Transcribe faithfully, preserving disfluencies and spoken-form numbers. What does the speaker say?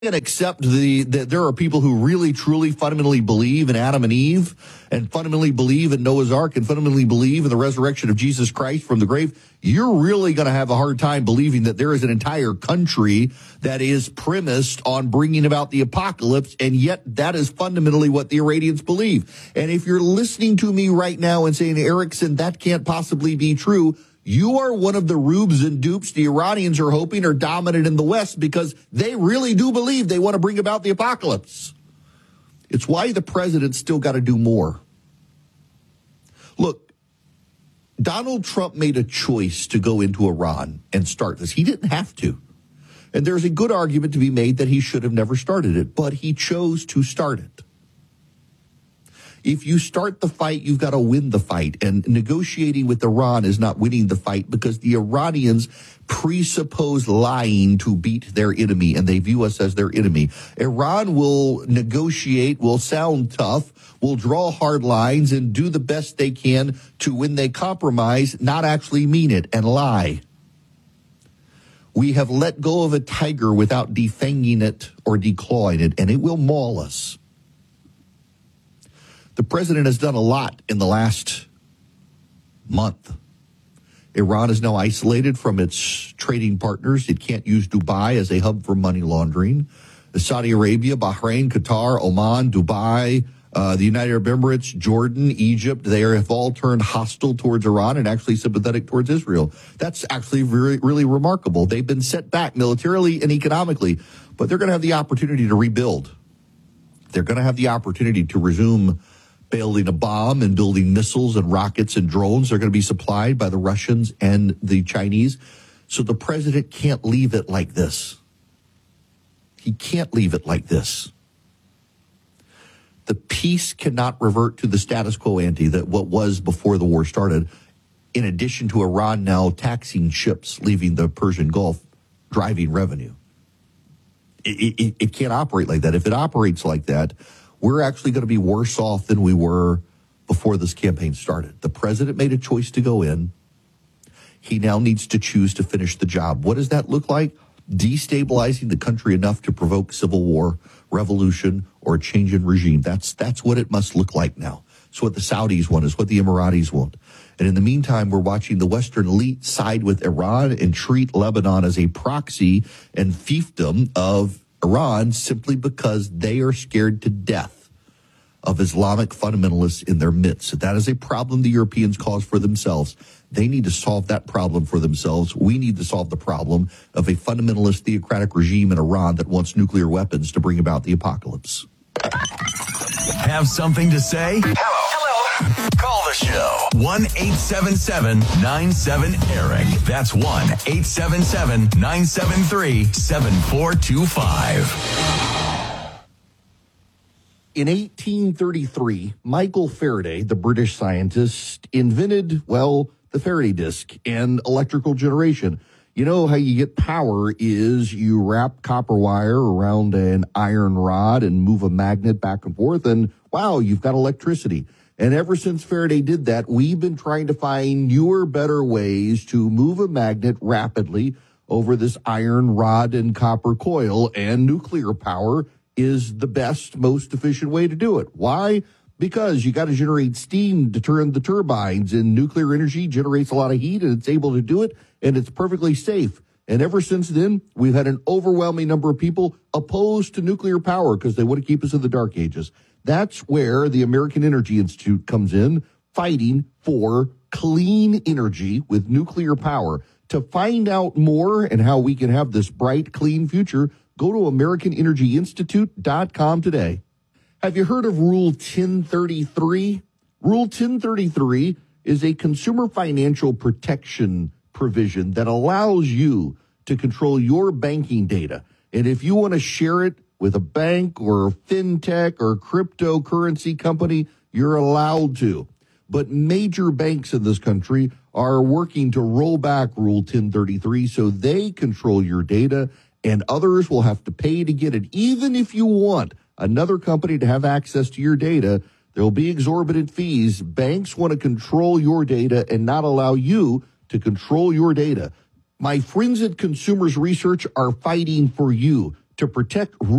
going to accept the that there are people who really, truly, fundamentally believe in Adam and Eve and fundamentally believe in Noah's Ark and fundamentally believe in the resurrection of Jesus Christ from the grave, you're really going to have a hard time believing that there is an entire country that is premised on bringing about the apocalypse, and yet that is fundamentally what the Iranians believe. And if you're listening to me right now and saying, Erickson, that can't possibly be true, you are one of the rubes and dupes the Iranians are hoping are dominant in the West because they really do believe they want to bring about the apocalypse. It's why the president's still got to do more. Look, Donald Trump made a choice to go into Iran and start this. He didn't have to. And there's a good argument to be made that he should have never started it, but he chose to start it. If you start the fight, you've got to win the fight. And negotiating with Iran is not winning the fight because the Iranians presuppose lying to beat their enemy, and they view us as their enemy. Iran will negotiate, will sound tough, will draw hard lines, and do the best they can to, when they compromise, not actually mean it and lie. We have let go of a tiger without defanging it or declawing it, and it will maul us. The president has done a lot in the last month. Iran is now isolated from its trading partners. It can't use Dubai as a hub for money laundering. Saudi Arabia, Bahrain, Qatar, Oman, Dubai, uh, the United Arab Emirates, Jordan, Egypt, they have all turned hostile towards Iran and actually sympathetic towards Israel. That's actually really, really remarkable. They've been set back militarily and economically, but they're going to have the opportunity to rebuild. They're going to have the opportunity to resume building a bomb and building missiles and rockets and drones. They're going to be supplied by the Russians and the Chinese. So the president can't leave it like this. He can't leave it like this. The peace cannot revert to the status quo ante, that what was before the war started, in addition to Iran now taxing ships leaving the Persian Gulf, driving revenue. It, it, it can't operate like that. If it operates like that, we're actually going to be worse off than we were before this campaign started. The president made a choice to go in. He now needs to choose to finish the job. What does that look like? Destabilizing the country enough to provoke civil war, revolution, or a change in regime. That's that's what it must look like now. It's what the Saudis want. It's what the Emiratis want. And in the meantime, we're watching the Western elite side with Iran and treat Lebanon as a proxy and fiefdom of Iran simply because they are scared to death of Islamic fundamentalists in their midst. That is a problem the Europeans cause for themselves. They need to solve that problem for themselves. We need to solve the problem of a fundamentalist theocratic regime in Iran that wants nuclear weapons to bring about the apocalypse. Have something to say? Hello. Hello. Call the show. one eight seven seven nine seven Eric. That's one eight seven seven nine seven three seven four two five. In eighteen thirty-three, Michael Faraday, the British scientist, invented, well, the Faraday disc and electrical generation. You know how you get power is you wrap copper wire around an iron rod and move a magnet back and forth, and wow, you've got electricity. And ever since Faraday did that, we've been trying to find newer, better ways to move a magnet rapidly over this iron rod and copper coil, and nuclear power is the best, most efficient way to do it. Why? Because you got to generate steam to turn the turbines, and nuclear energy generates a lot of heat, and it's able to do it, and it's perfectly safe. And ever since then, we've had an overwhelming number of people opposed to nuclear power because they want to keep us in the dark ages. That's where the American Energy Institute comes in, fighting for clean energy with nuclear power. To find out more and how we can have this bright, clean future, go to American Energy Institute dot com today. Have you heard of Rule ten thirty-three? Rule ten thirty-three is a consumer financial protection provision that allows you to control your banking data. And if you want to share it with a bank or a fintech or cryptocurrency company, you're allowed to. But major banks in this country are working to roll back Rule ten thirty-three so they control your data, and others will have to pay to get it. Even if you want another company to have access to your data, there will be exorbitant fees. Banks want to control your data and not allow you to control your data. My friends at Consumers Research are fighting for you to protect